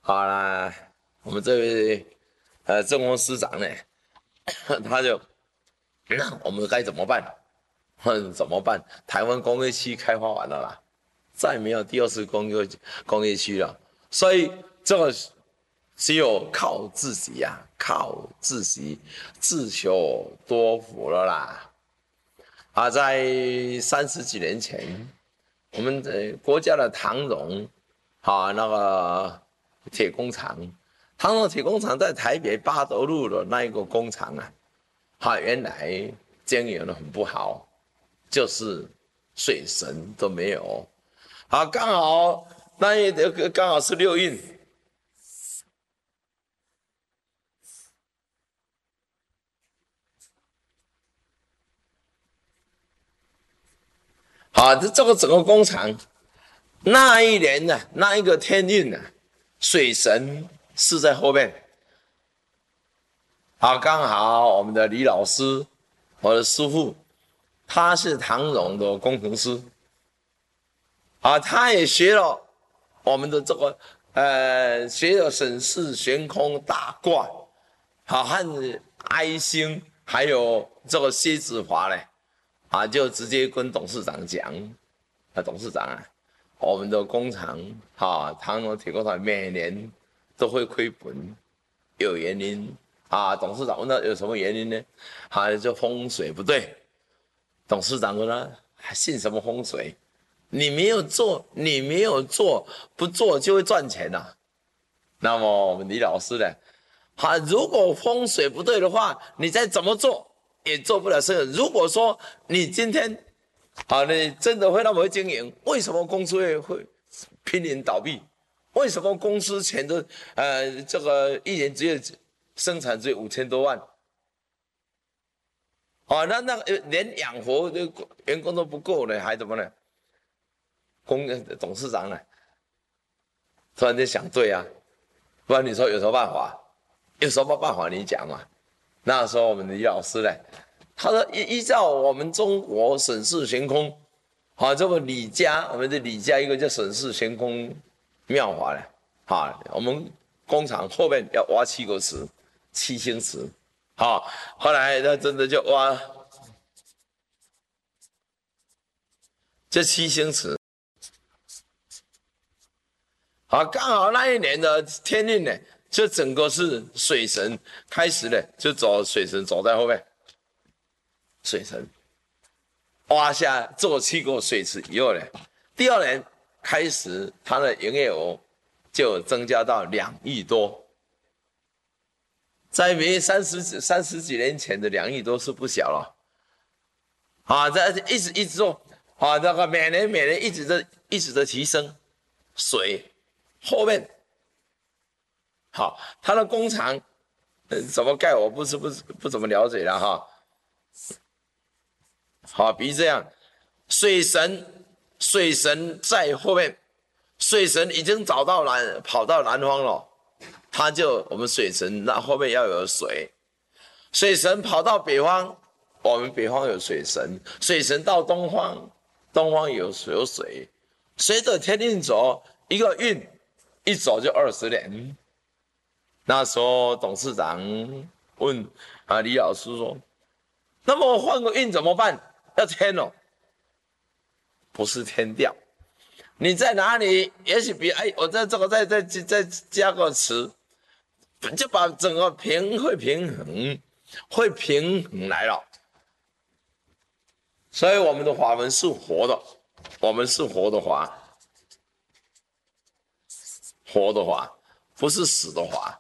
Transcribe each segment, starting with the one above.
好啦，我们这位政风司长呢，他就那我们该怎么办？怎么办？台湾工业区开发完了啦，再没有第二次工业区了，所以这个只有靠自己呀、靠自己自求多福了啦。在30几年前，我们国家的唐荣那个铁工厂，唐荣铁工厂在台北八德路的那一个工厂原来经营的很不好，就是水神都没有。刚好刚好是6运。这个整个工厂那一年呢，那一个天运水神是在后面。刚好我们的李老师，我的师傅，他是唐荣的工程师，他也学了我们的这个学了沈氏悬空大卦，和哀星，还有这个蝎子法呢，就直接跟董事长讲，董事长我们的工厂唐荣铁工厂每年都会亏本，有原因。董事长问他有什么原因呢？就风水不对。董事长说呢，信什么风水？你没有做，不做就会赚钱那么我们李老师呢，如果风水不对的话，你再怎么做也做不了事。如果说你今天你真的会那么会经营，为什么公司会濒临倒闭？为什么公司钱的这个一年只有生产只有5000多万，那连养活的员工都不够呢，还怎么呢？董事长呢，突然间想对不然你说有什么办法？有什么办法你讲嘛？那时候我们的李老师呢，他说依照我们中国沈氏悬空，这个我们的李家一个叫沈氏悬空妙法呢，我们工厂后面要挖7个池。7星池，后来他真的就挖这7星池，刚好那一年的天运呢，就整个是水神开始呢，就水神走在后面，水神挖下做7个水池以后呢，第2年开始他的营业额就增加到2亿多。在30几年前的2亿多是不小了，这一直做，这个每年一直在提升，水后面，他的工厂怎么盖我不怎么了解了比如这样，水神在后面，水神已经跑到南方了。我们水神那后面要有水，水神跑到北方，我们北方有水神，水神到东方，东方有水，随着天运走，一个运一走就20年。那时候董事长问李老师说：“那么我换个运怎么办？要天哦，不是天掉，你在哪里？也许我在这个再加个词。”就把整个会平衡来了，所以我们的法门是活的，我们是活的法，不是死的法。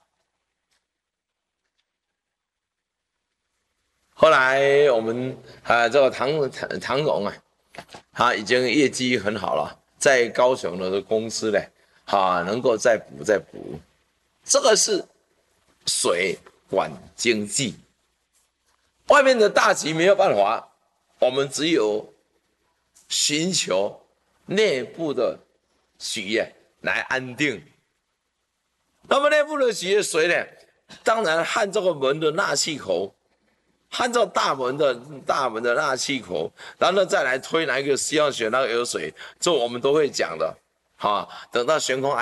后来我们这个唐荣已经业绩很好了，在高雄的公司呢能够再补，这个是。水管经济，外面的大局没有办法，我们只有寻求内部的喜悦来安定。那么内部的喜悦水呢？当然和这个门的纳气口，和这个大门的纳气口，然后再来推哪一个希望选那个有水，这我们都会讲的。等到悬空